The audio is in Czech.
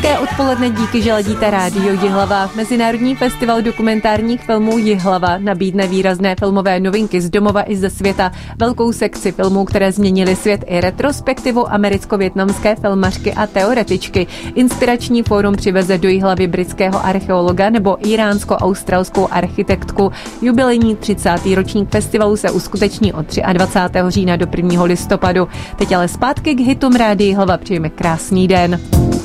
Hezké odpoledne, díky, že ladíte rádio Jihlava. Mezinárodní festival dokumentárních filmů Jihlava nabídne výrazné filmové novinky z domova i ze světa, velkou sekci filmů, které změnily svět i retrospektivu americko-vietnamské filmařky a teoretičky. Inspirační fórum přiveze do Jihlavy britského archeologa nebo iránsko-australskou architektku. Jubilejní 30. ročník festivalu se uskuteční od 23. října do 1. listopadu. Teď ale zpátky k hitům rádia Jihlava, přejeme krásný den.